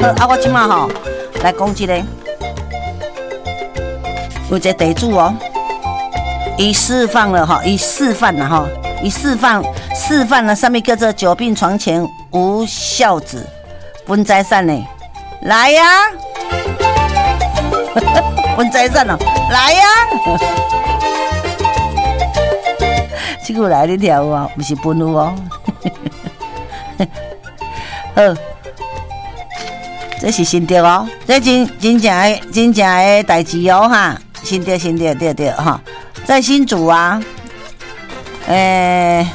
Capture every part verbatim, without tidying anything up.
好，啊，我即马吼来讲一个，有一个地主哦，伊释放了哈，伊示范了哈，伊示范示范了，上面叫做久病床前无孝子，分财产呢，来呀、啊，分财产哦，来呀、啊，这个来你听有啊，不是分有哦，好。这是新的哦，这真真正的真正的代志哦哈，新的新的对对哈，在新竹啊，诶、欸，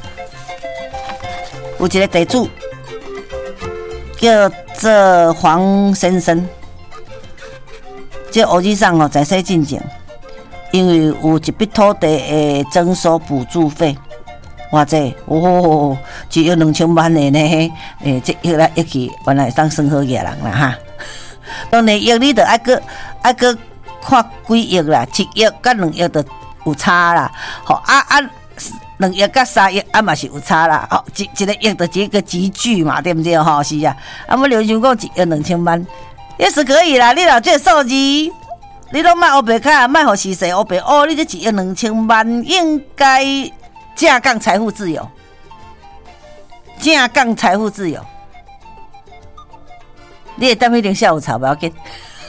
有一个地主叫做黄先生，这乌日上哦在说进前，因为有一笔土地的征收补助费。哇这哦，一亿两千万的呢，诶，这亿来亿去，原来当生好野人啦哈。当然亿你得爱个爱个看几亿啦，一亿甲两亿就有差啦。好啊啊，两亿甲三亿啊嘛是有差啦。哦，一一个亿就一个集聚嘛，对不对？吼、哦、是啊。啊，我刘想讲一亿两千万，也是可以啦。你若这数字，你拢卖黑白卡，卖互时势黑白哦，你这一亿两千万应该。正港财富自由，正港财富自由，你会等迄顶下午茶不要紧，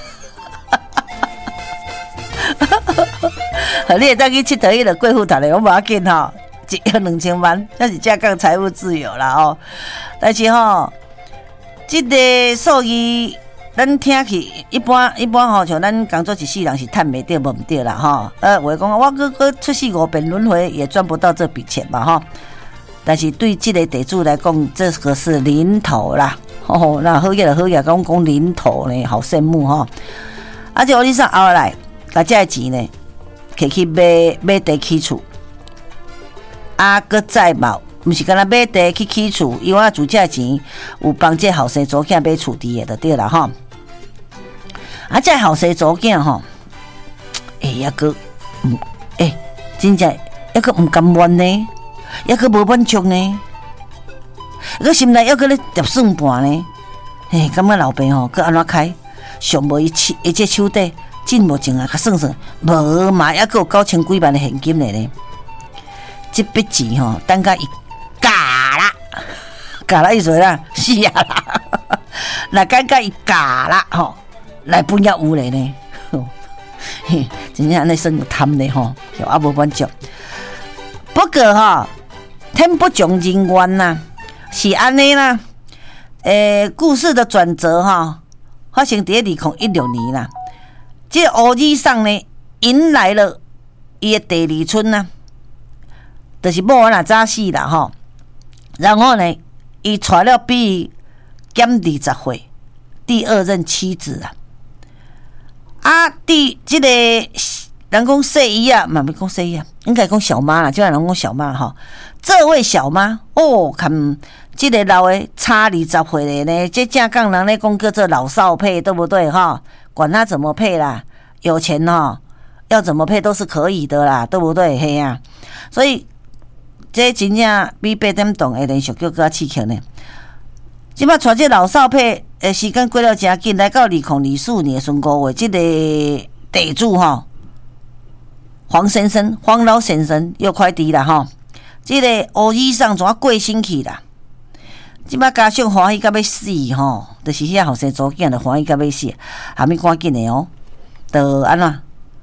你会当去佚佗迄个贵妇台的，我不要紧吼，一亿两千万，那是正港财富自由啦哦。但是吼，这个数字咱听起一般一般吼，像咱工作一世人是赚袂到，无唔对啦吼。呃，我讲我搁搁出世五遍轮回也赚不到这笔钱嘛吼。但是对这个地主来讲，这个是零头啦。吼、哦，那好嘢就好嘢，讲讲零头呢，好羡慕吼。啊，这我你上后来，把这钱呢，摕去买买地起厝，啊，搁再嘛。毋是干那买地去起厝，因为住这钱有帮这后生祖囝买厝地的就对啦吼。啊，这后生祖囝吼，哎呀个，嗯，哎，真正抑个毋甘愿呢，抑个无满足呢，个心内抑个咧叠算盘呢，嘿，感觉老爸吼，佮安怎开，上无伊手伊这手底真无情啊，甲算算，无嘛，抑个有九千几万的现金嘞呢，这笔钱吼，等甲伊。假啦，假啦意思啦，是啊啦，那感觉伊假啦吼，来本也有嘞呢，嘿，真正安尼算贪嘞吼，又啊无满足。不过吼，天不从人愿呐，是安尼啦。诶、欸，故事的转折哈，发生伫二零一六年啦。这乌日上呢，迎来了伊的第二春呐，就是某仔若早死啦吼。然后呢，伊娶了比伊减二十岁第二任妻子啊。啊，第这个人讲细姨啊，嘛没讲细姨啊，应该讲小妈啦，就人讲小妈哈。这位小妈哦，看这个老的差二十岁的呢，这正港人咧讲叫做老少配，对不对哈？管他怎么配啦，有钱哈，要怎么配都是可以的啦，对不对？嘿呀、啊，所以。这真正比八点档的连续剧更刺激呢！即摆带这老少配，诶，时间过了真紧，来到二零二四年春五月，这个地主吼，黄先生、黄老先生又快递啦吼，这个乌衣裳怎过身去啦？即摆家属欢喜到要死吼，就是遐后生祖囝就欢喜到要死，还没赶紧的哦，就安怎？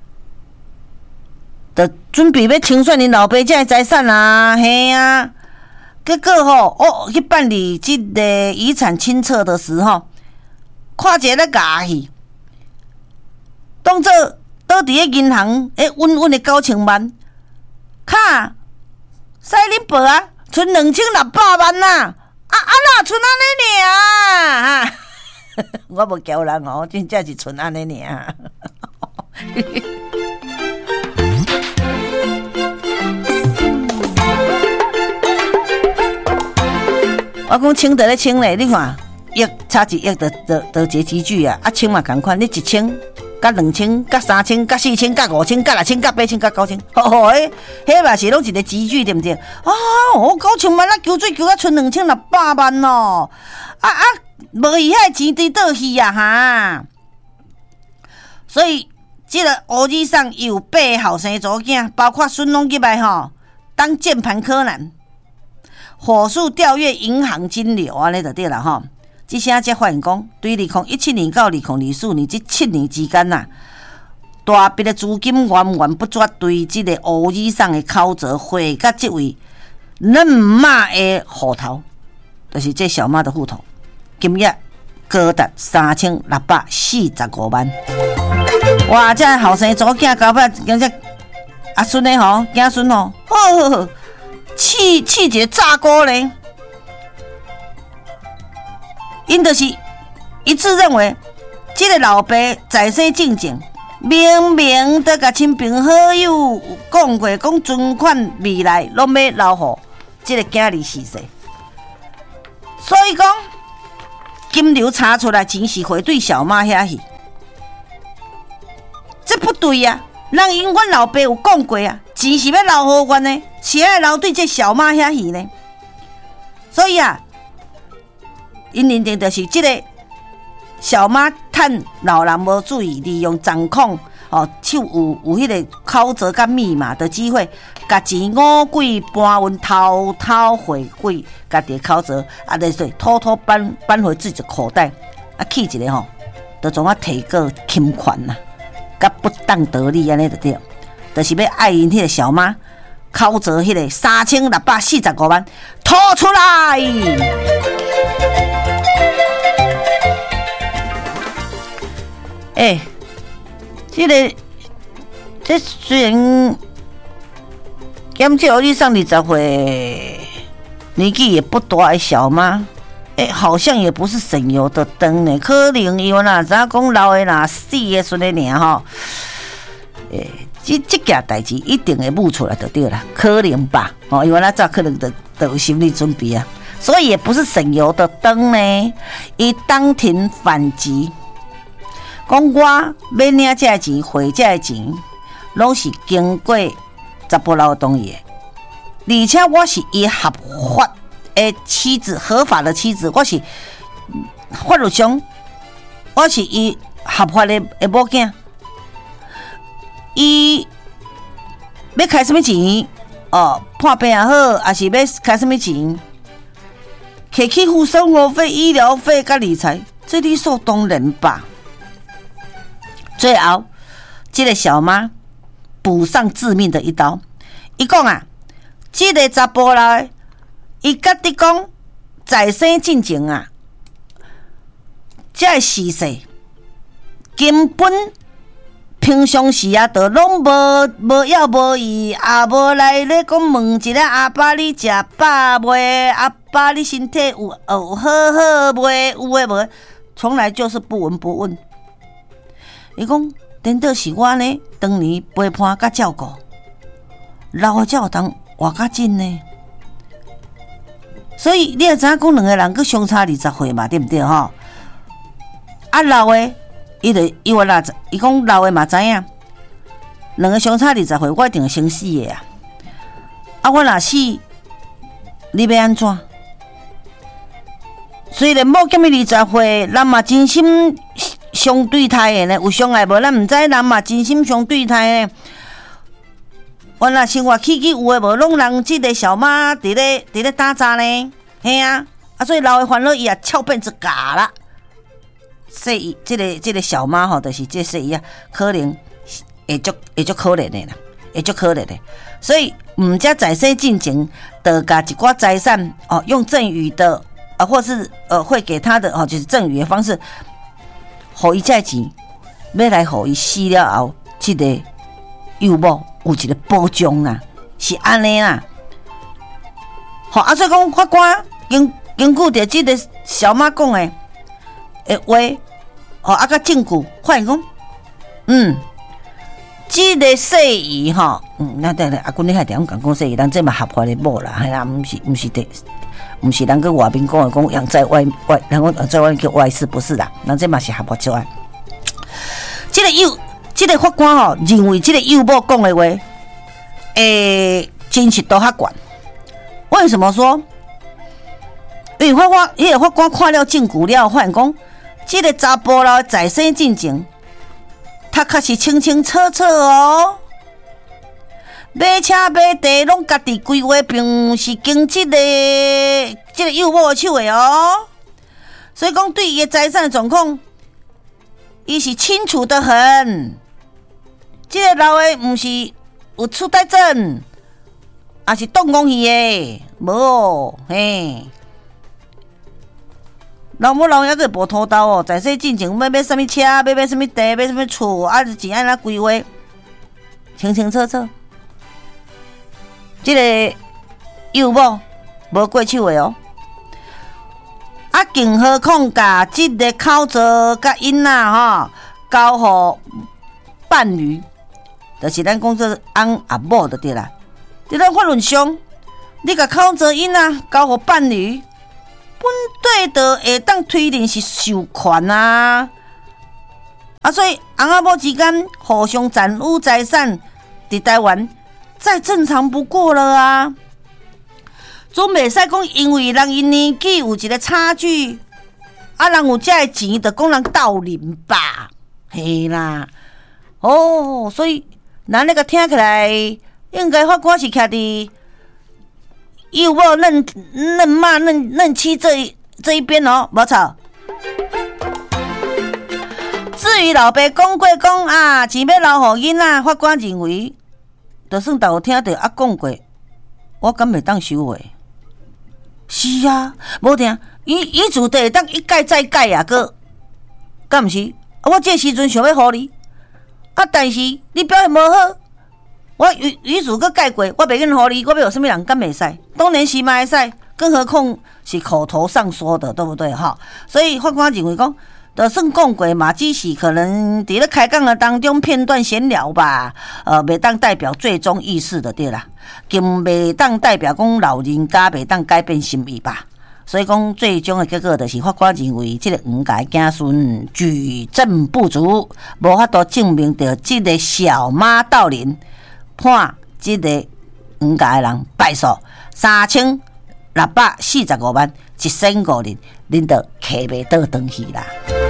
就准备要清算恁老爸这的财产啊，嘿啊！结果吼，哦，去办理这个遗产清册的时候，看一个假去，当作倒伫咧银行诶稳稳的九千万，卡使恁报啊，剩两千六百万呐、啊！啊啊哪剩安尼尔啊！我无叫人哦，真正是剩安尼尔。我讲清得咧清咧，你看亿差一亿就就就一个集聚啊！啊清嘛同款，你一千、甲两千、甲三千、甲四千、甲五千、甲六千、甲八千、甲九千，吼吼，迄迄嘛是拢一个集聚，对不对？啊，我九千万啊，求水求啊，剩两千六百万哦！啊啊， 无伊遐钱伫倒去啊哈！所以，即个乌日送伊有八个后生祖囝，包括孙拢入来吼，当键盘柯南，火速调阅银行金流安尼就对啦吼。即声才发现讲，对二零一七年到二零二四年这七年之间呐，大笔的资金源源不绝对即个乌日送的口泽汇甲即位嫩妈的户头，就是这小妈的户头，今日高达三千六百四十五万。哇！这后生祖囝搞不，讲这阿孙的吼，囝孙吼，好好好，气气节炸锅嘞！因就是一致认为，这个老爸在生进前，明明都甲亲朋好友讲过，讲存款未来拢要留互这个囝儿逝世，所以讲金流查出来钱是汇对小妈遐去。这不对呀、啊！人因阮老爸有讲过啊，钱是要留互阮呢，是要留对这小妈遐去呢。所以啊，因认定就是这个小妈趁老人无注意，利用掌控哦，手有有迄个口泽甲密码的机会，甲钱五鬼搬运偷偷汇归家己口泽，啊，就是偷偷搬搬回自己的口袋，啊，去一个吼，就总啊提个侵权呐。甲不当得利安尼就对，就是要爱因迄个小妈口泽迄个三千六百四十五万吐出来。哎、欸，这个这虽然减这欧丽上二十岁，年纪也不大的小妈。哎、欸，好像也不是省油的灯呢，可能因为哪知影讲老的哪死的孙的尔吼，诶、欸，这这件代志一定会冒出来就对了，可能吧？哦，因为那早可能都都有心理准备啊，所以也不是省油的灯呢。伊当庭反击，讲我要领这钱、汇这钱，拢是经过查甫老东的，而且我是伊合法。诶，妻子合法的妻子，我是法律上，我是伊合法的的某囝。伊要开什么钱？哦，破病也好，还是要开什么钱？可以去付生活费、医疗费跟理财，这理所当然吧。最后，这个小妈补上致命的一刀。伊讲啊，这个查甫人。伊甲你讲，在生进前啊，这逝世根本平常时啊，都拢无无要无伊，也无来咧讲问一下阿爸你食饱未？阿爸你身体有有好好未？有诶无？从来就是不闻不问。伊讲，颠倒是我呢，当年陪伴甲照顾，老诶才有当活较紧呢。所以你也知影讲两个人佮相差二十岁嘛，对不对吼？啊老的，伊就伊话啦，伊讲老的嘛知影，两个相差二十岁，我一定会先死的啊！啊，我若死，你要安怎？虽然某减伊二十岁，人嘛真心相对待的呢，有相爱无？咱毋知人嘛真心相对待的。我若生活起起有诶无，拢人即个小妈伫咧伫咧打杂呢，嘿啊，啊所以老诶烦恼伊也翘辫子嘎啦。所以即个即个小妈吼，就是即说伊啊，可能会足会足可怜的啦，会足可怜的。所以毋只在生进前，得甲一寡财产哦，用赠与的啊，或是呃会给他的哦，就是赠与的方式，互伊这钱，要来互伊死了后，即、这个幼母。有一个保障啊，是安尼啦。好，啊，所以讲法官根根据着这个小妈讲的诶话，好啊，甲证据发现讲，嗯，这个细姨吼，嗯，那对对，阿公你还点讲讲细姨，咱这嘛合法的某啦，系啦，毋是毋是的，毋是人个外面讲的讲养在外外，人讲养在外面叫外事，不是啦，咱这嘛是合法作案。这个幼。这个法官吼认为，这个幼母讲的话，诶，真实度较悬。为什么说？ 因为法官，迄个法官看了证据了，发现讲，这个查甫人在生进前，他确实清清楚楚哦，买车买地拢家己规划，并是经这个这个幼某手的哦。所以讲，对伊的财产的状况，伊是清楚得很。这个老的毋是有出呆症，也是动工去的，无哦，嘿。老母老爷个无土豆哦，在说进前要买什么车，要买什么地，买什么厝，啊，钱安怎规划，清清楚楚。这个幼某无过手的哦，啊，更何况甲这个口罩甲囡仔吼交互伴侣，就是咱讲做翁阿某就对啦。伫咱法律上，你甲口罩囡仔交互伴侣。本对的会当推论是授权啊，啊，所以翁仔某之间互相占有财产，伫台湾再正常不过了啊。总袂使讲因为人因年纪有一个差距，啊，人有这个钱，就讲人斗啉吧，嘿啦。哦，所以咱那个听起来，应该法官是徛伫幼某嫩嫩妈嫩嫩妻这一这一边哦，无错。至于老爸讲过讲啊，钱要留互囡仔，法官认为，就算有听到啊讲过，我敢袂当收回？是啊，无定伊伊自地会当一改再改啊，个敢毋是？我这时阵想要互你，啊，但是你表现无好。我语语词搁改过，我袂愿互你，我要有什么人敢袂使？当然是嘛会使，更何况是口头上说的，对不对？哈，所以法官认为讲，就算讲过嘛，只是可能伫咧开讲的当中片段闲聊吧，呃，袂当代表最终意思的对啦，更袂当代表讲老人家袂当改变心意吧。所以讲，最终的结果就是法官认为，这个黄家子孙举证不足，无法度证明到这个小妈斗人。判这个黄家的人败诉三千六百四十五万一千五人，恁就骑袂倒转去啦。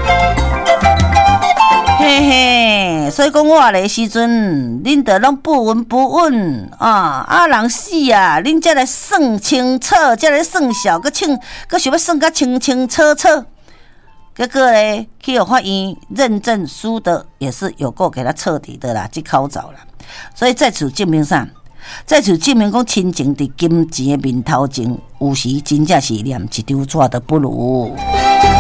嘿嘿，所以讲我来时阵，恁就拢不闻不问啊！啊，人死啊，恁才来算清楚，才来算小，搁清，搁想要算甲清清楚楚。结果呢，去有法院认证输的也是有够给他彻底的啦，去考走了。所以在此证明啥？在此证明讲亲情伫金钱的面头前，有时真正是连一张纸都不如。